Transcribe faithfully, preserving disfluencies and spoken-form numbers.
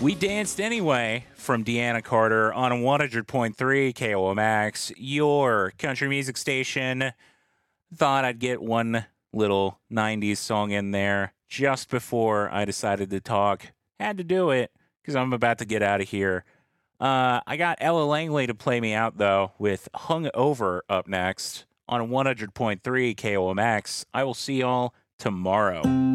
We Danced Anyway from Deanna Carter on one hundred point three K O M X, your country music station. Thought I'd get one little nineties song in there just before I decided to talk. Had to do it because I'm about to get out of here. Uh, I got Ella Langley to play me out, though, with Hung Over up next on one hundred point three K O M X. I will see y'all tomorrow.